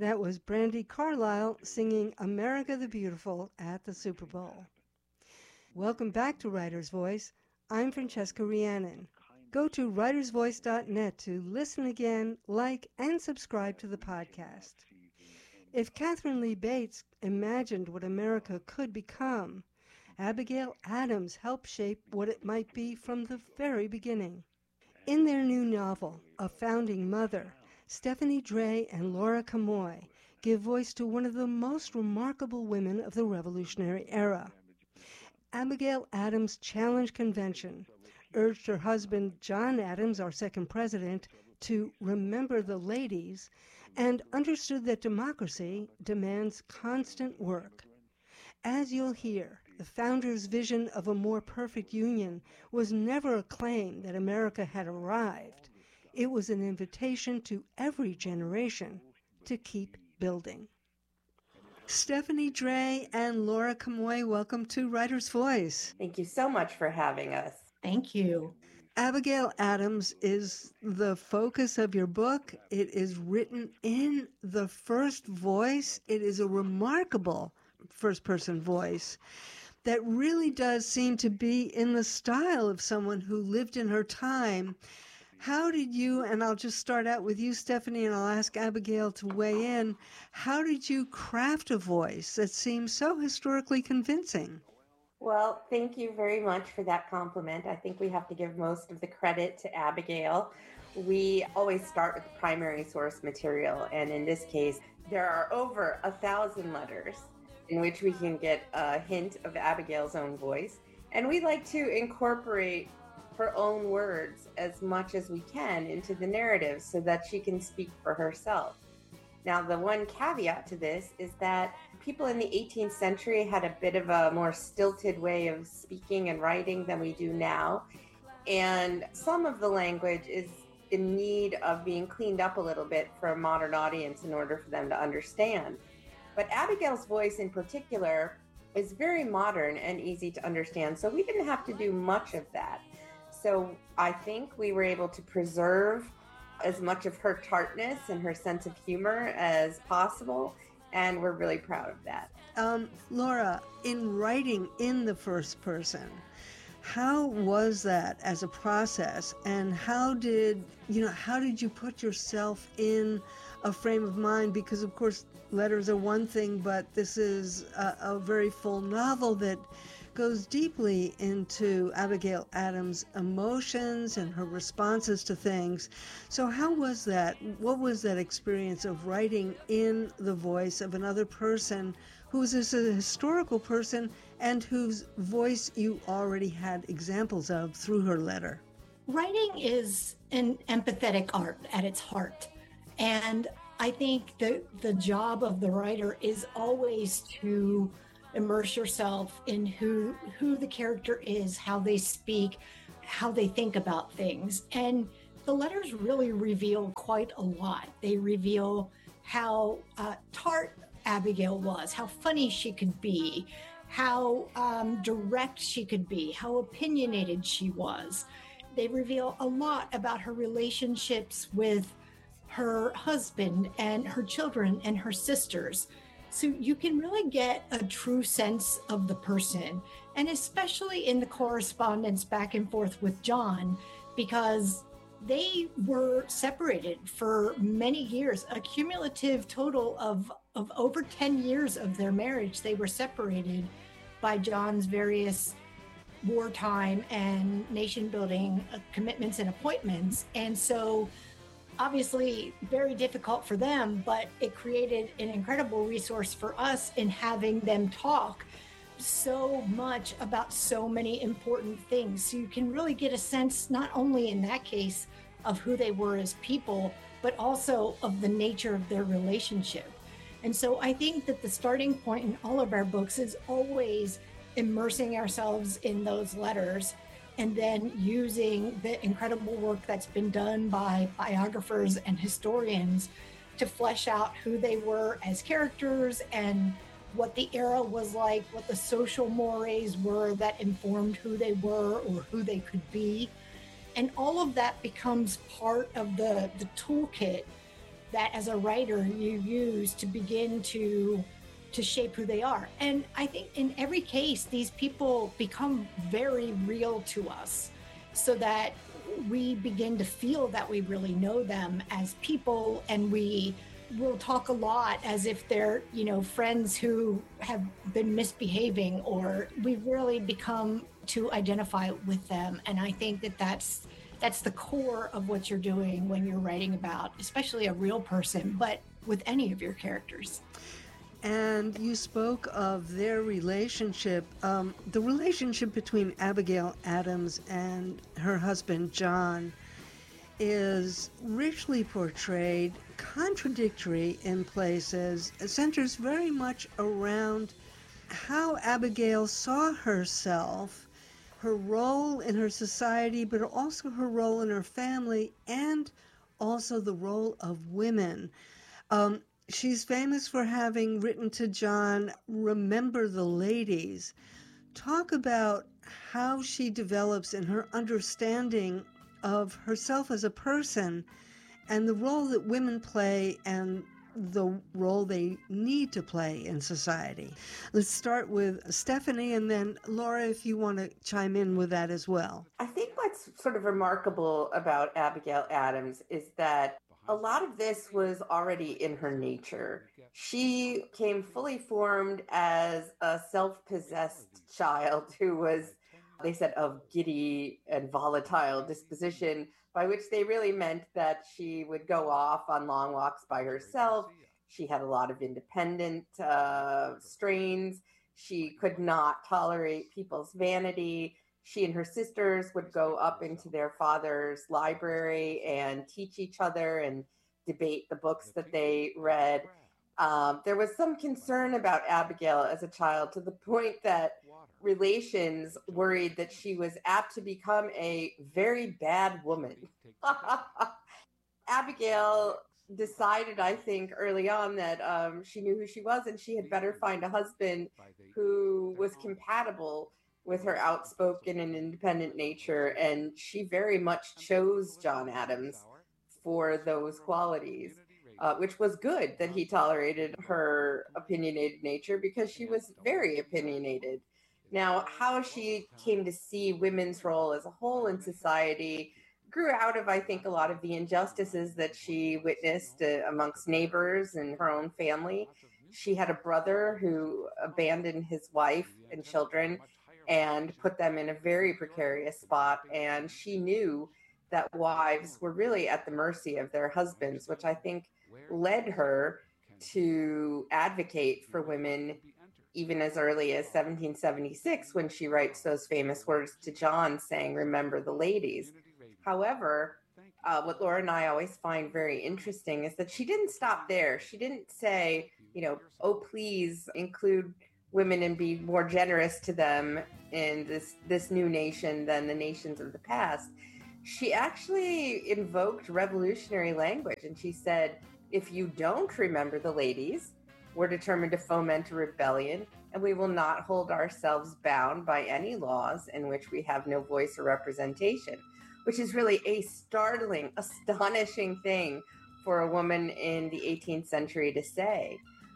That was Brandi Carlile singing America the Beautiful at the Super Bowl. Welcome back to Writer's Voice. I'm Francesca Rhiannon. Go to writersvoice.net to listen again, like, and subscribe to the podcast. If Katharine Lee Bates imagined what America could become, Abigail Adams helped shape what it might be from the very beginning. In their new novel, A Founding Mother, Stephanie Dray and Laura Camoy give voice to one of the most remarkable women of the Revolutionary era. Abigail Adams challenged convention, urged her husband, John Adams, our second president, to remember the ladies, and understood that democracy demands constant work. As you'll hear, the founders' vision of a more perfect union was never a claim that America had arrived. It was an invitation to every generation to keep building. Stephanie Dray and Laura Camoy, welcome to Writer's Voice. Thank you so much for having us. Thank you. Abigail Adams is the focus of your book. It is written in the first voice. It is a remarkable first-person voice that really does seem to be in the style of someone who lived in her time. How did you, and I'll just start out with you, Stephanie, and I'll ask Abigail to weigh in, how did you craft a voice that seems so historically convincing? Well, thank you very much for that compliment. I think we have to give most of the credit to Abigail. We always start with the primary source material, and in this case, there are over 1,000 letters in which we can get a hint of Abigail's own voice. And we like to incorporate her own words as much as we can into the narrative so that she can speak for herself. Now, the one caveat to this is that people in the 18th century had a bit of a more stilted way of speaking and writing than we do now. And some of the language is in need of being cleaned up a little bit for a modern audience in order for them to understand. But Abigail's voice in particular is very modern and easy to understand, so we didn't have to do much of that. So I think we were able to preserve as much of her tartness and her sense of humor as possible, and we're really proud of that. Laura, in writing in the first person, how was that as a process, and how did you put yourself in a frame of mind? Because of course letters are one thing, but this is a very full novel that goes deeply into Abigail Adams' emotions and her responses to things. So how was that? What was that experience of writing in the voice of another person who is a historical person and whose voice you already had examples of through her letter? Writing is an empathetic art at its heart. And I think the job of the writer is always to immerse yourself in who the character is, how they speak, how they think about things. And the letters really reveal quite a lot. They reveal how tart Abigail was, how funny she could be, how direct she could be, how opinionated she was. They reveal a lot about her relationships with her husband and her children and her sisters. So you can really get a true sense of the person, and especially in the correspondence back and forth with John, because they were separated for many years, a cumulative total of over 10 years of their marriage. They were separated by John's various wartime and nation building commitments and appointments. And so obviously very difficult for them, but it created an incredible resource for us in having them talk so much about so many important things. So you can really get a sense, not only in that case of who they were as people, but also of the nature of their relationship. And so I think that the starting point in all of our books is always immersing ourselves in those letters, and then using the incredible work that's been done by biographers and historians to flesh out who they were as characters and what the era was like, what the social mores were that informed who they were or who they could be. And all of that becomes part of the toolkit that as a writer you use to begin to shape who they are. And I think in every case, these people become very real to us, so that we begin to feel that we really know them as people, and we will talk a lot as if they're, friends who have been misbehaving, or we've really become to identify with them. And I think that that's the core of what you're doing when you're writing about, especially a real person, but with any of your characters. And you spoke of their relationship. The relationship between Abigail Adams and her husband, John, is richly portrayed, contradictory in places. It centers very much around how Abigail saw herself, her role in her society, but also her role in her family, and also the role of women. She's famous for having written to John, "Remember the ladies." Talk about how she develops in her understanding of herself as a person and the role that women play and the role they need to play in society. Let's start with Stephanie, and then Laura, if you want to chime in with that as well. I think what's sort of remarkable about Abigail Adams is that a lot of this was already in her nature. She came fully formed as a self-possessed child who was, they said, of giddy and volatile disposition, by which they really meant that she would go off on long walks by herself. She had a lot of independent strains. She could not tolerate people's vanity. She and her sisters would go up into their father's library and teach each other and debate the books that they read. There was some concern about Abigail as a child, to the point that relations worried that she was apt to become a very bad woman. Abigail decided, I think, early on that she knew who she was, and she had better find a husband who was compatible with her outspoken and independent nature. And she very much chose John Adams for those qualities, which was good that he tolerated her opinionated nature, because she was very opinionated. Now, how she came to see women's role as a whole in society grew out of, I think, a lot of the injustices that she witnessed amongst neighbors and her own family. She had a brother who abandoned his wife and children and put them in a very precarious spot. And she knew that wives were really at the mercy of their husbands, which I think led her to advocate for women even as early as 1776, when she writes those famous words to John saying, "Remember the ladies." However, what Laura and I always find very interesting is that she didn't stop there. She didn't say, oh, please include women and be more generous to them in this new nation than the nations of the past. She actually invoked revolutionary language, and she said, if you don't remember the ladies, we're determined to foment a rebellion, and we will not hold ourselves bound by any laws in which we have no voice or representation, which is really a startling, astonishing thing for a woman in the 18th century to say.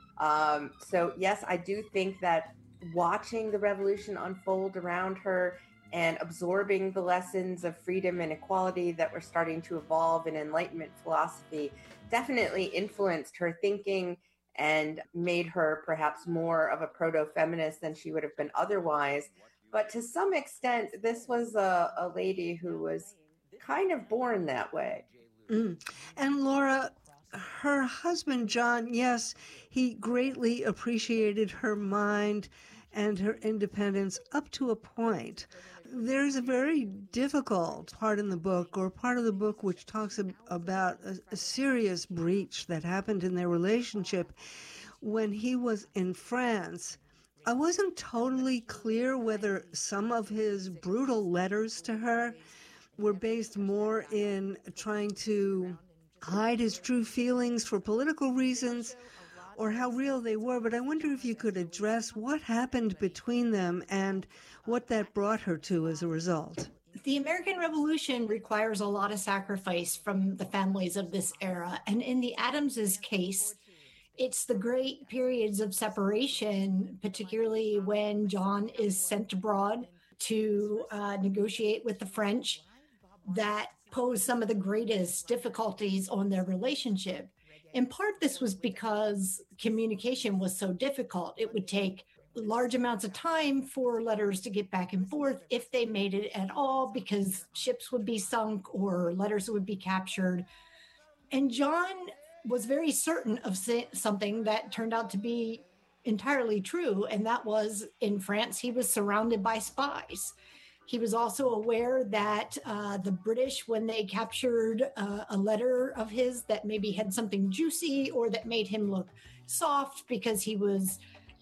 So yes, I do think that watching the revolution unfold around her and absorbing the lessons of freedom and equality that were starting to evolve in Enlightenment philosophy definitely influenced her thinking and made her perhaps more of a proto-feminist than she would have been otherwise. But to some extent, this was a lady who was kind of born that way. And Laura, her husband, John, yes, he greatly appreciated her mind and her independence up to a point. There's a very difficult part in the book, or part of the book, which talks about a serious breach that happened in their relationship when he was in France. I wasn't totally clear whether some of his brutal letters to her were based more in trying to hide his true feelings for political reasons, or how real they were, but I wonder if you could address what happened between them and what that brought her to as a result. The American Revolution requires a lot of sacrifice from the families of this era. And in the Adamses case, it's the great periods of separation, particularly when John is sent abroad to negotiate with the French, that pose some of the greatest difficulties on their relationship. In part, this was because communication was so difficult. It would take large amounts of time for letters to get back and forth, if they made it at all, because ships would be sunk or letters would be captured. And John was very certain of something that turned out to be entirely true, and that was, in France, he was surrounded by spies. He was also aware that the British, when they captured a letter of his that maybe had something juicy or that made him look soft because he was,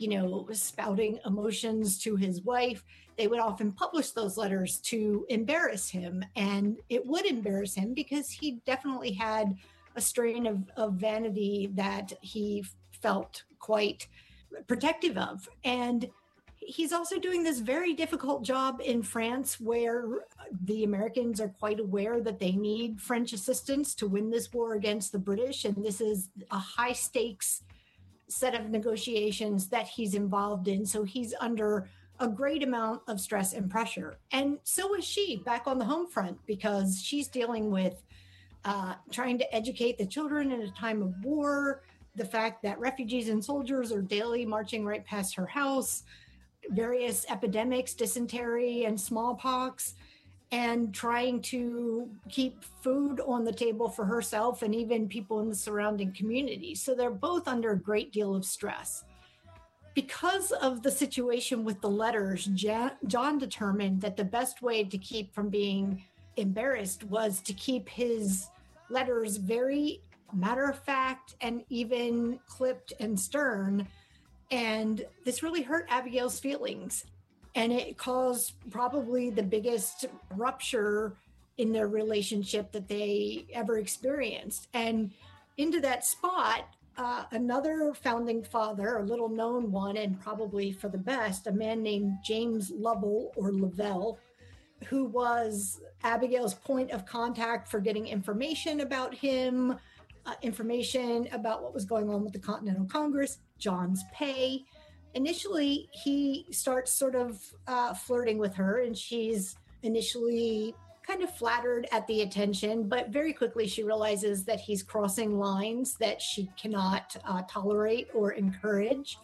spouting emotions to his wife, they would often publish those letters to embarrass him. And it would embarrass him because he definitely had a strain of vanity that he felt quite protective of. And he's also doing this very difficult job in France, where the Americans are quite aware that they need French assistance to win this war against the British. And this is a high stakes set of negotiations that he's involved in. So he's under a great amount of stress and pressure. And so is she back on the home front, because she's dealing with trying to educate the children in a time of war, the fact that refugees and soldiers are daily marching right past her house, various epidemics, dysentery and smallpox, and trying to keep food on the table for herself and even people in the surrounding community. So they're both under a great deal of stress. Because of the situation with the letters, John determined that the best way to keep from being embarrassed was to keep his letters very matter of fact and even clipped and stern. And this really hurt Abigail's feelings. And it caused probably the biggest rupture in their relationship that they ever experienced. And into that spot, another founding father, a little known one, and probably for the best, a man named James Lovell or Lavelle, who was Abigail's point of contact for getting information about him, information about what was going on with the Continental Congress, John's pay. Initially, he starts sort of flirting with her, and she's initially kind of flattered at the attention, but very quickly she realizes that he's crossing lines that she cannot tolerate or encourage.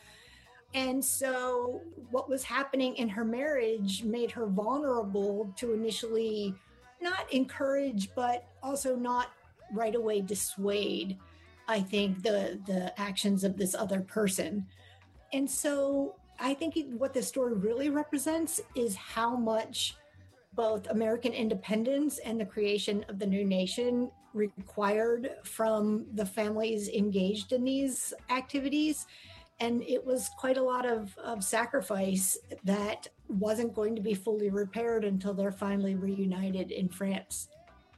And so what was happening in her marriage made her vulnerable to initially not encourage, but also not right away dissuade, I think, the actions of this other person. And so I think what this story really represents is how much both American independence and the creation of the new nation required from the families engaged in these activities. And it was quite a lot of sacrifice that wasn't going to be fully repaired until they're finally reunited in France.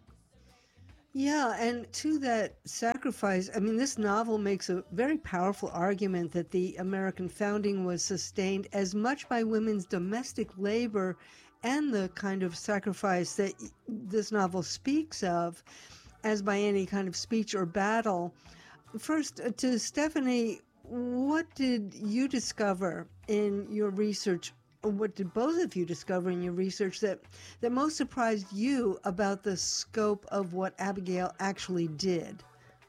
Yeah, and to that sacrifice, I mean, this novel makes a very powerful argument that the American founding was sustained as much by women's domestic labor and the kind of sacrifice that this novel speaks of as by any kind of speech or battle. First, to Stephanie, what did you discover in your research? What did both of you discover in your research that most surprised you about the scope of what Abigail actually did?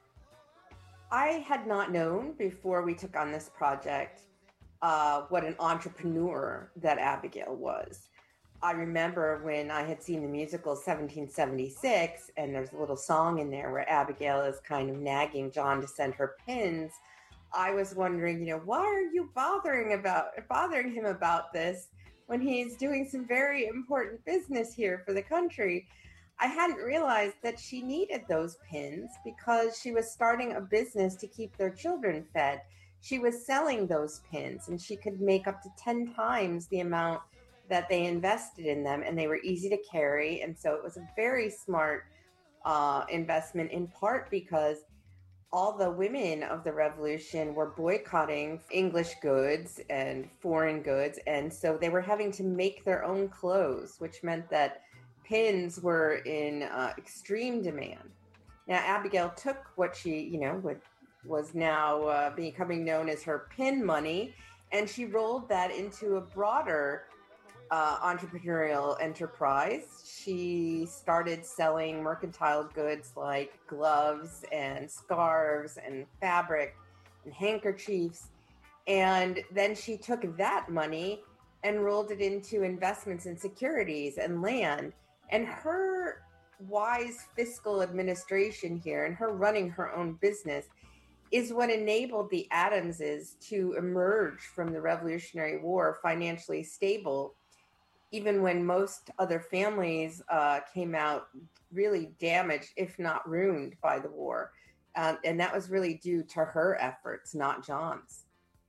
I had not known before we took on this project what an entrepreneur that Abigail was. I remember when I had seen the musical 1776, and there's a little song in there where Abigail is kind of nagging John to send her pins. I was wondering, why are you bothering him about this when he's doing some very important business here for the country? I hadn't realized that she needed those pins because she was starting a business to keep their children fed. She was selling those pins, and she could make up to 10 times the amount that they invested in them, and they were easy to carry. And so it was a very smart investment, in part because all the women of the revolution were boycotting English goods and foreign goods. And so they were having to make their own clothes, which meant that pins were in extreme demand. Now, Abigail took what she, was now becoming known as her pin money, and she rolled that into a broader entrepreneurial enterprise. She started selling mercantile goods like gloves and scarves and fabric and handkerchiefs. And then she took that money and rolled it into investments in securities and land. And her wise fiscal administration here and her running her own business is what enabled the Adamses to emerge from the Revolutionary War financially stable, even when most other families came out really damaged, if not ruined, by the war. And that was really due to her efforts, not John's.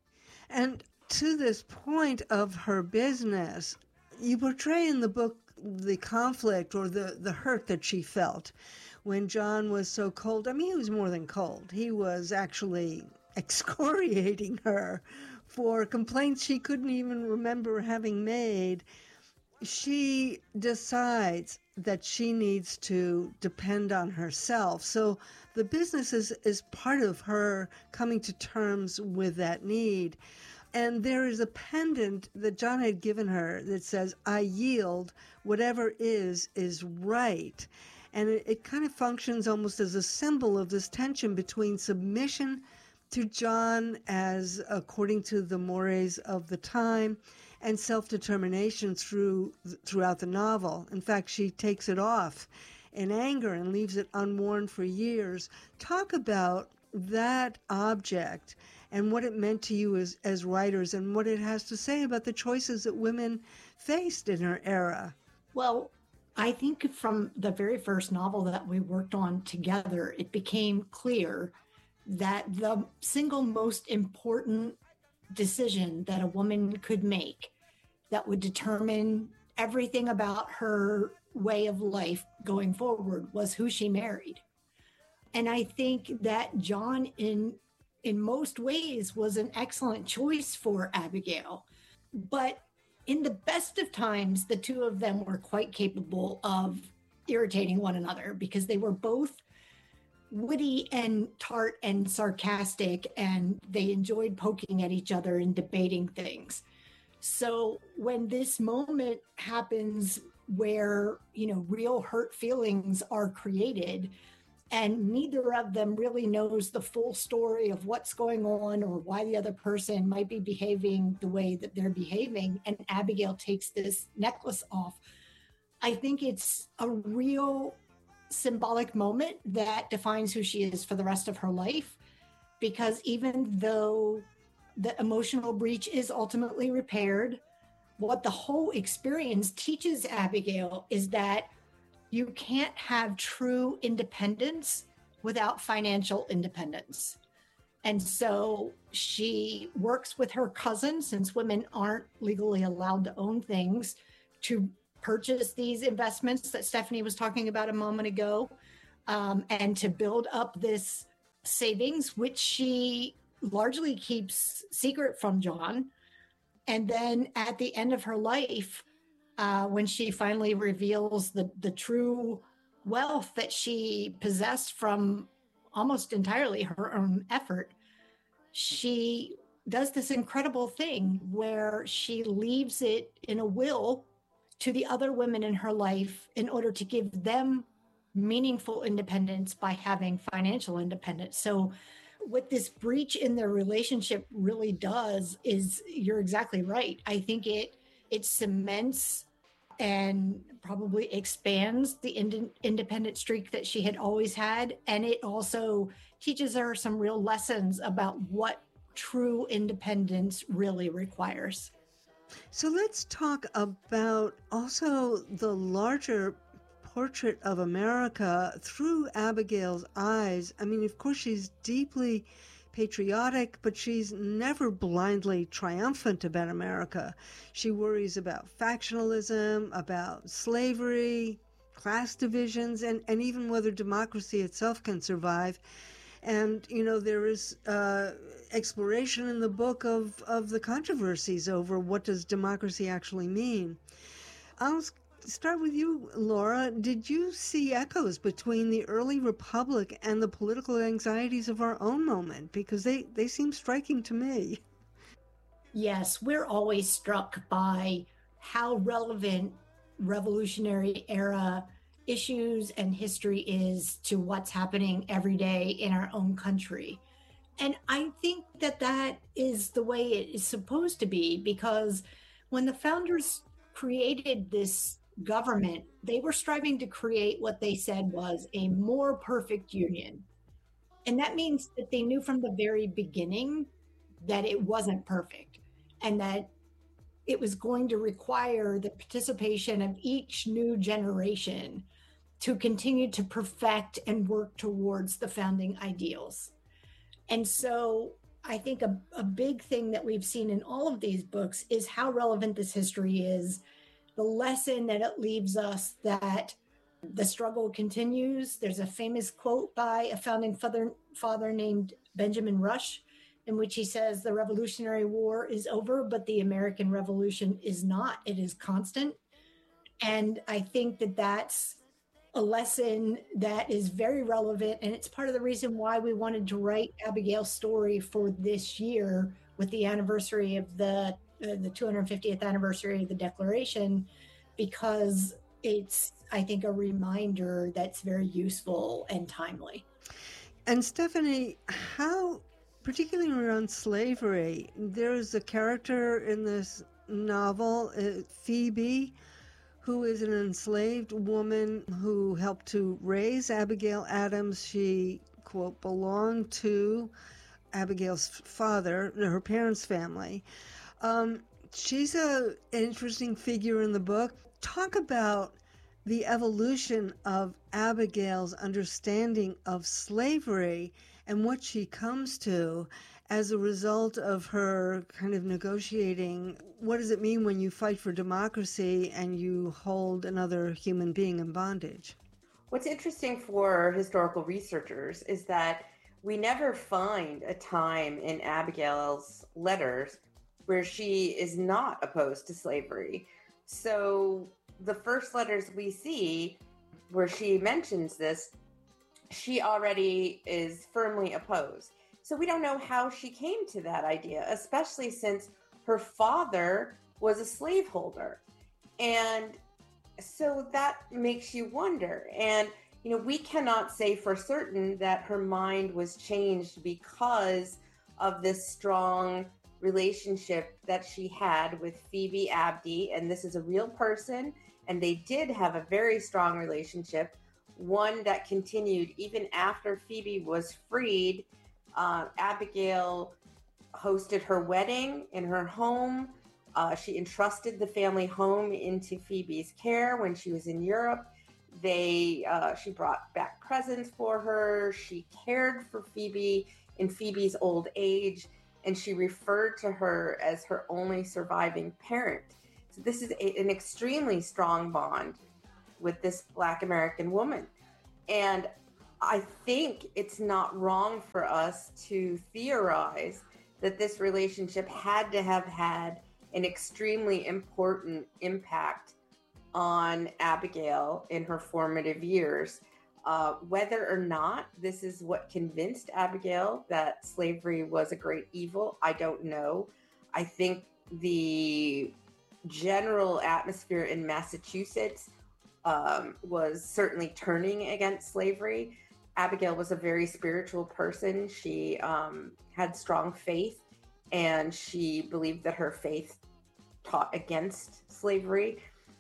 And to this point of her business, you portray in the book the conflict or the hurt that she felt when John was so cold. I mean, he was more than cold. He was actually excoriating her for complaints she couldn't even remember having made. She decides that she needs to depend on herself. So the business is part of her coming to terms with that need. And there is a pendant that John had given her that says, "I yield, whatever is right." And it kind of functions almost as a symbol of this tension between submission to John as according to the mores of the time and self-determination throughout the novel. In fact, she takes it off in anger and leaves it unworn for years. Talk about that object and what it meant to you as writers and what it has to say about the choices that women faced in her era. Well, I think from the very first novel that we worked on together, it became clear that the single most important decision that a woman could make that would determine everything about her way of life going forward was who she married. And I think that John, in most ways, was an excellent choice for Abigail. But in the best of times, the two of them were quite capable of irritating one another because they were both witty and tart and sarcastic, and they enjoyed poking at each other and debating things. So when this moment happens where, real hurt feelings are created, and neither of them really knows the full story of what's going on or why the other person might be behaving the way that they're behaving, and Abigail takes this necklace off, I think it's a real symbolic moment that defines who she is for the rest of her life. Because even though the emotional breach is ultimately repaired, what the whole experience teaches Abigail is that you can't have true independence without financial independence. And so she works with her cousin, since women aren't legally allowed to own things, to purchase these investments that Stephanie was talking about a moment ago, and to build up this savings, which she largely keeps secret from John. And then at the end of her life, when she finally reveals the true wealth that she possessed from almost entirely her own effort, she does this incredible thing where she leaves it in a will to the other women in her life in order to give them meaningful independence by having financial independence. So what this breach in their relationship really does is, you're exactly right. I think it cements and probably expands the independent streak that she had always had. And it also teaches her some real lessons about what true independence really requires. So let's talk about also the larger portrait of America through Abigail's eyes. I mean, of course, she's deeply patriotic, but she's never blindly triumphant about America. She worries about factionalism, about slavery, class divisions, and even whether democracy itself can survive. And, there is exploration in the book of the controversies over what does democracy actually mean. I'll start with you, Laura. Did you see echoes between the early republic and the political anxieties of our own moment? Because they seem striking to me. Yes, we're always struck by how relevant Revolutionary era issues and history is to what's happening every day in our own country. And I think that that is the way it is supposed to be, because when the founders created this government, they were striving to create what they said was a more perfect union. And that means that they knew from the very beginning that it wasn't perfect and that it was going to require the participation of each new generation to continue to perfect and work towards the founding ideals. And so I think a big thing that we've seen in all of these books is how relevant this history is, the lesson that it leaves us that the struggle continues. There's a famous quote by a founding father named Benjamin Rush, in which he says, the Revolutionary War is over, but the American Revolution is not. It is constant. And I think that that's a lesson that is very relevant. And it's part of the reason why we wanted to write Abigail's story for this year with the anniversary of the 250th anniversary of the Declaration, because it's, I think, a reminder that's very useful and timely. And Stephanie, how, particularly around slavery, there's a character in this novel, Phoebe, who is an enslaved woman who helped to raise Abigail Adams. She, quote, belonged to Abigail's father, her parents' family. She's an interesting figure in the book. Talk about the evolution of Abigail's understanding of slavery and what she comes to as a result of her kind of negotiating. What does it mean when you fight for democracy and you hold another human being in bondage? What's interesting for historical researchers is that we never find a time in Abigail's letters where she is not opposed to slavery. So the first letters we see where she mentions this, she already is firmly opposed. So we don't know how she came to that idea, especially since her father was a slaveholder. And so that makes you wonder. And, you know, we cannot say for certain that her mind was changed because of this strong relationship that she had with Phoebe Abdi. And this is a real person. And they did have a very strong relationship, one that continued even after Phoebe was freed. Abigail hosted her wedding in her home. She entrusted the family home into Phoebe's care when she was in Europe. She brought back presents for her. She cared for Phoebe in Phoebe's old age, and she referred to her as her only surviving parent. So this is an extremely strong bond with this Black American woman. And I think it's not wrong for us to theorize that this relationship had to have had an extremely important impact on Abigail in her formative years. Whether or not this is what convinced Abigail that slavery was a great evil, I don't know. I think the general atmosphere in Massachusetts was certainly turning against slavery. Abigail was a very spiritual person. She had strong faith, and she believed that her faith taught against slavery.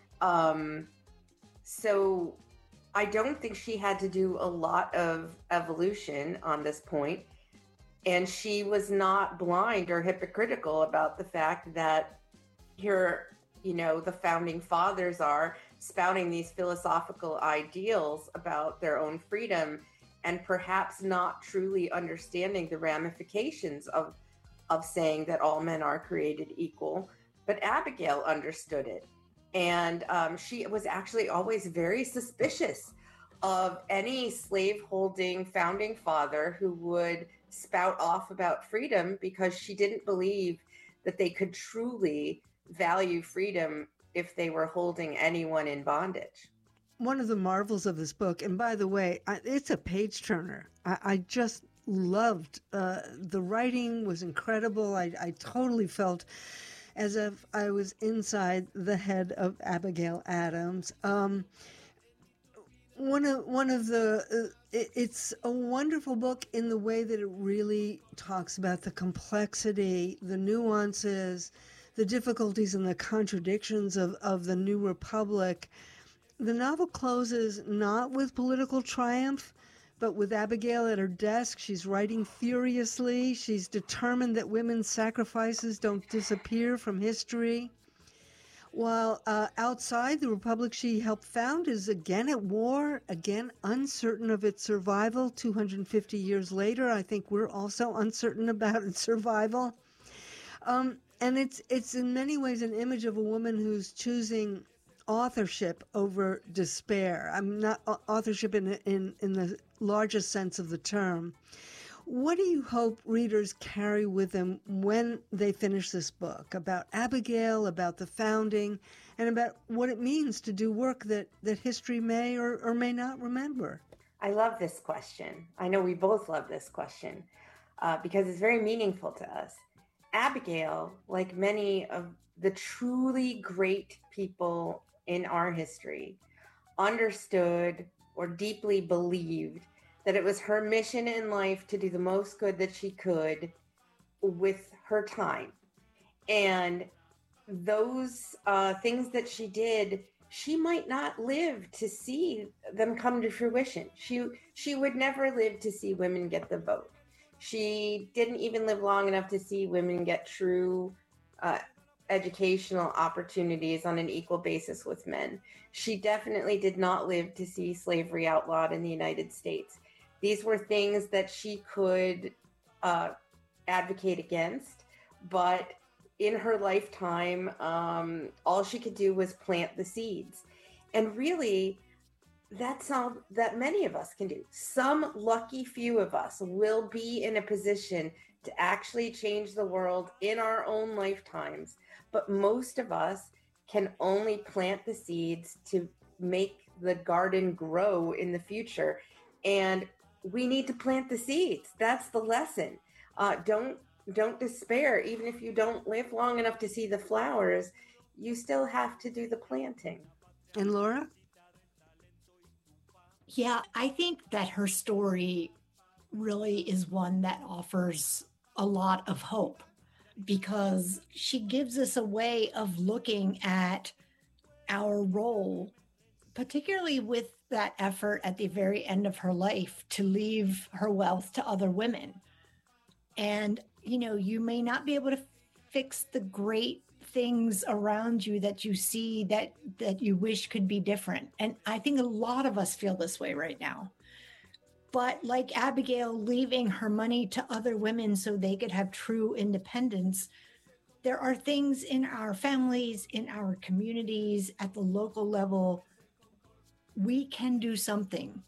So I don't think she had to do a lot of evolution on this point. And she was not blind or hypocritical about the fact that here, you know, the founding fathers are spouting these philosophical ideals about their own freedom and perhaps not truly understanding the ramifications of saying that all men are created equal. But Abigail understood it. And she was actually always very suspicious of any slave-holding founding father who would spout off about freedom, because she didn't believe that they could truly value freedom if they were holding anyone in bondage. One of the marvels of this book, and by the way, it's a page turner. I just loved the writing was incredible. I totally felt as if I was inside the head of Abigail Adams. It's a wonderful book in the way that it really talks about the complexity, the nuances, the difficulties and the contradictions of the New Republic. The novel closes not with political triumph, but with Abigail at her desk. She's writing furiously. She's determined that women's sacrifices don't disappear from history. While outside, the republic she helped found is again at war, again uncertain of its survival. 250 years later, I think we're also uncertain about its survival. And it's in many ways an image of a woman who's choosing authorship over despair. I'm not authorship in the largest sense of the term. What do you hope readers carry with them when they finish this book about Abigail, about the founding, and about what it means to do work that history may or may not remember? I love this question. I know we both love this question because it's very meaningful to us. Abigail, like many of the truly great people in our history, understood or deeply believed that it was her mission in life to do the most good that she could with her time. And those things that she did, she might not live to see them come to fruition. She would never live to see women get the vote. She didn't even live long enough to see women get true educational opportunities on an equal basis with men. She definitely did not live to see slavery outlawed in the United States. These were things that she could advocate against, but in her lifetime, all she could do was plant the seeds. And really, that's all that many of us can do. Some lucky few of us will be in a position to actually change the world in our own lifetimes, but most of us can only plant the seeds to make the garden grow in the future. And we need to plant the seeds. That's the lesson. Don't despair. Even if you don't live long enough to see the flowers, you still have to do the planting. And Laura? Yeah, I think that her story really is one that offers a lot of hope because she gives us a way of looking at our role, particularly with that effort at the very end of her life to leave her wealth to other women. And, you may not be able to fix the great things around you that you see that you wish could be different. And I think a lot of us feel this way right now. But like Abigail leaving her money to other women so they could have true independence, there are things in our families, in our communities, at the local level, we can do something.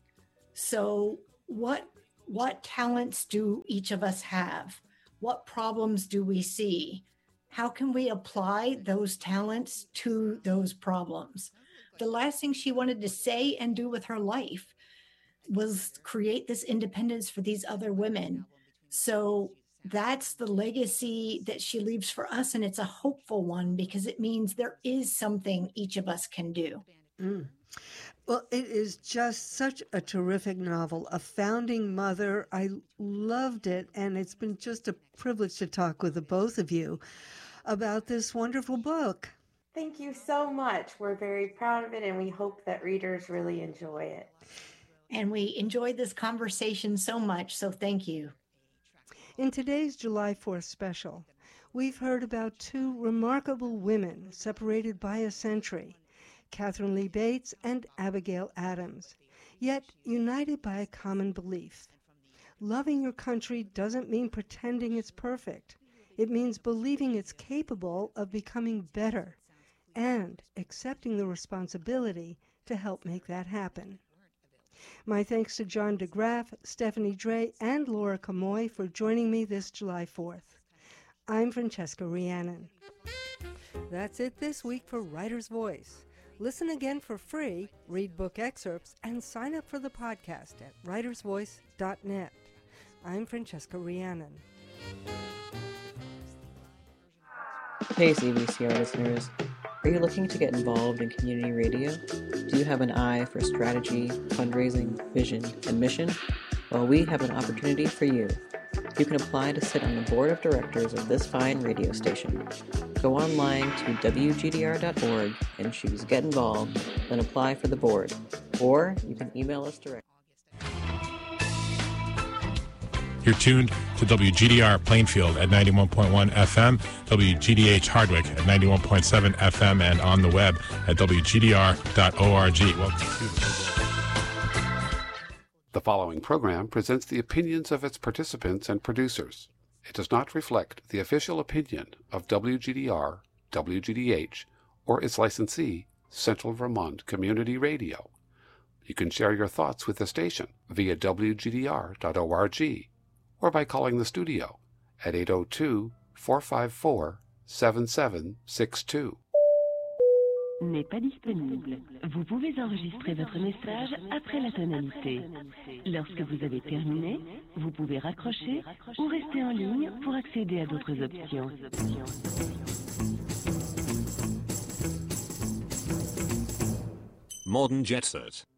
So what talents do each of us have? What problems do we see? How can we apply those talents to those problems? The last thing she wanted to say and do with her life was create this independence for these other women. So that's the legacy that she leaves for us. And it's a hopeful one because it means there is something each of us can do. Mm. Well, it is just such a terrific novel, a founding mother. I loved it, and it's been just a privilege to talk with the both of you about this wonderful book. Thank you so much. We're very proud of it, and we hope that readers really enjoy it. And we enjoyed this conversation so much, so thank you. In today's July 4th special, we've heard about two remarkable women separated by a century, Katharine Lee Bates and Abigail Adams, yet united by a common belief. Loving your country doesn't mean pretending it's perfect. It means believing it's capable of becoming better and accepting the responsibility to help make that happen. My thanks to John DeGraff, Stephanie Dre, and Laura Camoy for joining me this July 4th. I'm Francesca Rhiannon. That's it this week for Writer's Voice. Listen again for free, read book excerpts, and sign up for the podcast at writersvoice.net. I'm Francesca Rhiannon. Hey CBCR listeners, are you looking to get involved in community radio? Do you have an eye for strategy, fundraising, vision, and mission? Well, we have an opportunity for you. You can apply to sit on the board of directors of this fine radio station. Go online to wgdr.org and choose Get Involved, then apply for the board. Or you can email us directly. You're tuned to WGDR Plainfield at 91.1 FM, WGDH Hardwick at 91.7 FM, and on the web at wgdr.org. Welcome to The following program presents the opinions of its participants and producers. It does not reflect the official opinion of WGDR, WGDH, or its licensee, Central Vermont Community Radio. You can share your thoughts with the station via wgdr.org or by calling the studio at 802-454-7762. N'est pas disponible. Vous pouvez enregistrer votre message après la tonalité. Lorsque vous avez terminé, vous pouvez raccrocher ou rester en ligne pour accéder à d'autres options. Modern Jet Set.